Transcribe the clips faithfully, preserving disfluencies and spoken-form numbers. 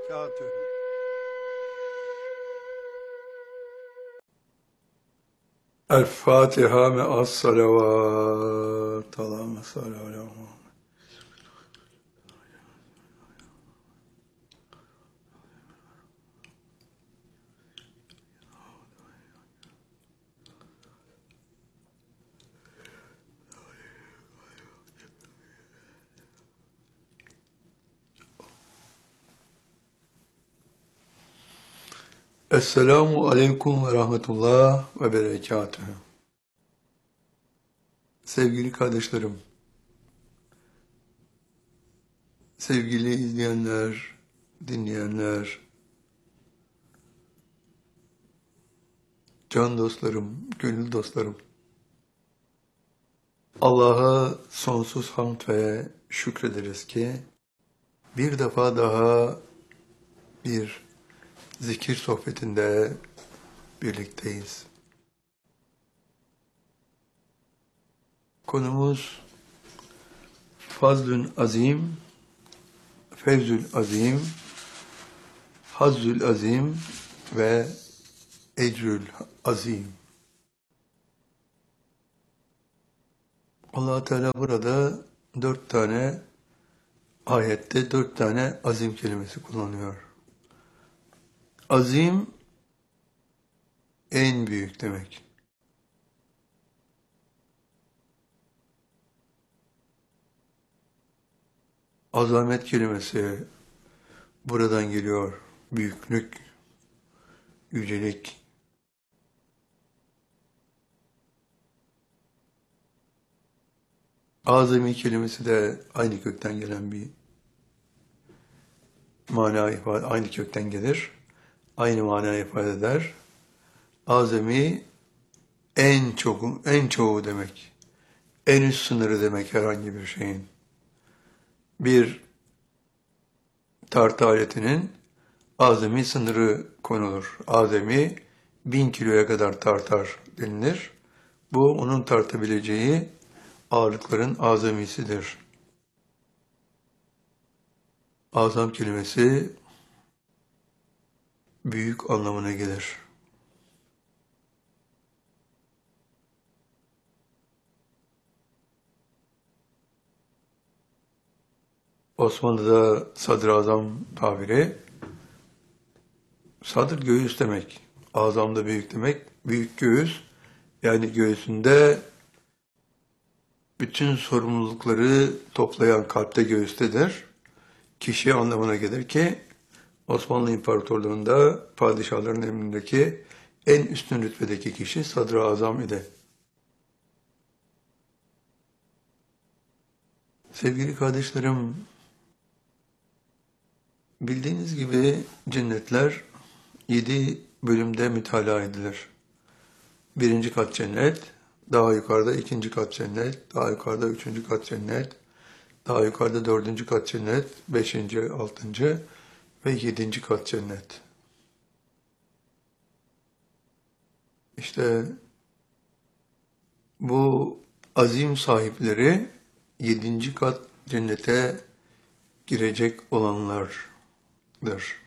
berekatühü. El-Fatiha me'as salavat. Allahümme salli ala Muhammed. Esselamu aleyküm ve rahmetullah ve berekatühü. Sevgili kardeşlerim, sevgili izleyenler, dinleyenler, can dostlarım, gönül dostlarım, Allah'a sonsuz hamd ve şükrederiz ki bir defa daha bir zikir sohbetinde birlikteyiz. Konumuz Fazlün Azim, Fevzül Azim, Hazzül Azim ve Ecrül Azim. Allah Teala burada dört tane ayette dört tane azim kelimesi kullanıyor. Azim en büyük demek. Azamet kelimesi buradan geliyor. Büyüklük, yücelik. Azami kelimesi de aynı kökten gelen bir mana ifade, aynı kökten gelir. Aynı mana ifade eder. Azami en çoğu, en çoğu demek. En üst sınırı demek herhangi bir şeyin. Bir tartı aletinin azami sınırı konulur. Azami bin kiloya kadar tartar denilir. Bu onun tartabileceği ağırlıkların azamisidir. Azam kelimesi büyük anlamına gelir. Osmanlı'da sadrazam tabiri, sadır göğüs demek, azam da büyük demek, büyük göğüs, yani göğsünde bütün sorumlulukları toplayan kalpte göğüstedir. Kişi anlamına gelir ki, Osmanlı İmparatorluğu'nda padişahların emrindeki en üstün rütbedeki kişi sadrazam idi. Sevgili kardeşlerim, bildiğiniz gibi cennetler yedi bölümde mütalaa edilir. Birinci kat cennet, daha yukarıda ikinci kat cennet, daha yukarıda üçüncü kat cennet, daha yukarıda dördüncü kat cennet, beşinci, altıncı ve yedinci kat cennet. İşte bu azim sahipleri yedinci kat cennete girecek olanlardır.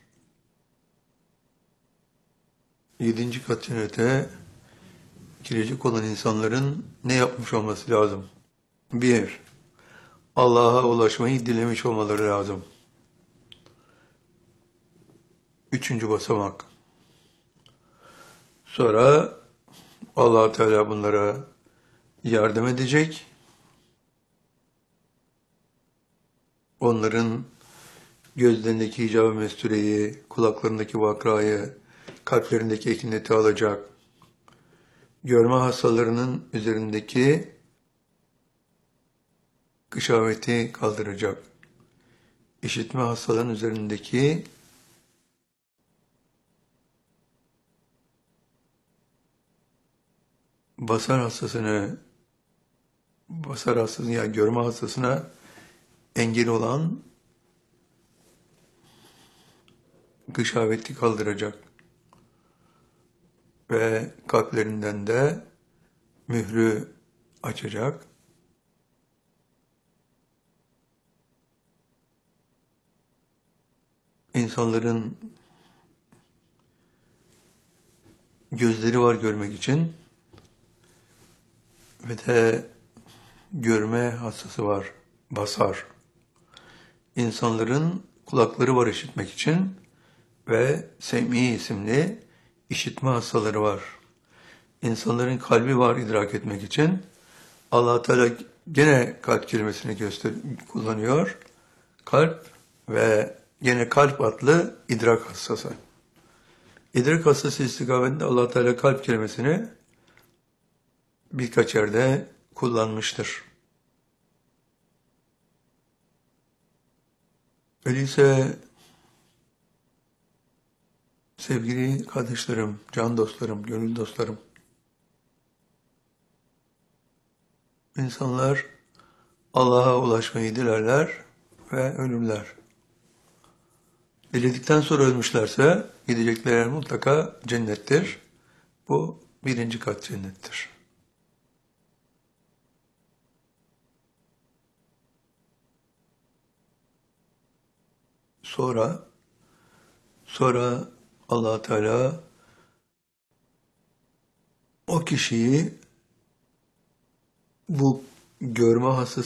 Yedinci kat cennete girecek olan insanların ne yapmış olması lazım? Bir, Allah'a ulaşmayı dilemiş olmaları lazım. Üçüncü basamak. Sonra Allah Teala bunlara yardım edecek. Onların gözlerindeki hicab-ı mestureyi, kulaklarındaki vakrayı, kalplerindeki ekineti alacak. Görme hastalarının üzerindeki gışaveti kaldıracak. İşitme hastaların üzerindeki basar hastasını, basar hastasını yani görme hastasına engel olan gışaveti kaldıracak. Ve kalplerinden de mührü açacak. insanların gözleri var görmek için ve de görme hastası var, basar. İnsanların kulakları var işitmek için ve sem'i isimli işitme hastaları var. İnsanların kalbi var idrak etmek için. Allah Teala gene kalp kelimesini göster kullanıyor. Kalp ve gene kalp adlı idrak hastası. İdrak hastası istikametinde Allah Teala kalp kelimesini birkaç yerde kullanmıştır. Öyleyse sevgili kardeşlerim, can dostlarım, gönül dostlarım, insanlar Allah'a ulaşmayı dilerler ve ölürler. Diledikten sonra ölmüşlerse gidecekleri yer mutlaka cennettir. Bu birinci kat cennettir. Sonra sonra Allah Teala o kişiyi bu görme hastası